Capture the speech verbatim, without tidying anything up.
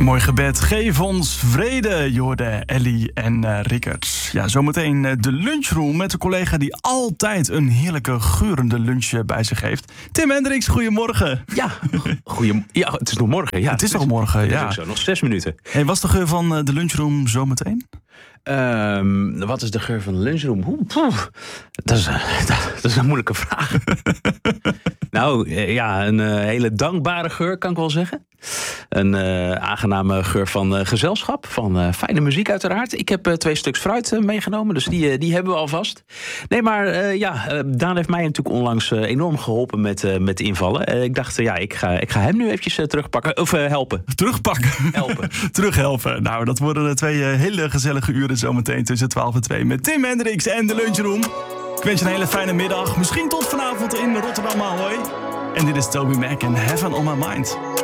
Mooi gebed. Geef ons vrede, Jorde, Ellie en uh, Rickert. Ja, zometeen uh, de lunchroom met een collega die altijd een heerlijke geurende lunch bij zich heeft. Tim Hendricks, goedemorgen. Ja, goeie, ja, het is nog morgen. Ja, het is nog morgen, het is ja. ook zo, nog zes minuten. Hey, wat is de geur van uh, de lunchroom zometeen? Um, wat is de geur van de lunchroom? Oeh, poef. Dat, is, dat, dat is een moeilijke vraag. Nou, ja, een uh, hele dankbare geur, kan ik wel zeggen. Een uh, aangename geur van uh, gezelschap, van uh, fijne muziek uiteraard. Ik heb uh, twee stuks fruit uh, meegenomen, dus die, uh, die hebben we alvast. Nee, maar uh, ja, uh, Daan heeft mij natuurlijk onlangs uh, enorm geholpen met, uh, met invallen. Uh, ik dacht, uh, ja, ik ga, ik ga hem nu eventjes uh, terugpakken, of uh, helpen. Terugpakken? Helpen. Terughelpen. Nou, dat worden twee uh, hele gezellige uren zometeen tussen twaalf en twee met Tim Hendricks en de lunchroom. Ik wens je een hele fijne middag. Misschien tot vanavond in Rotterdam, Ahoy. En dit is Toby Mac en Heaven on My Mind.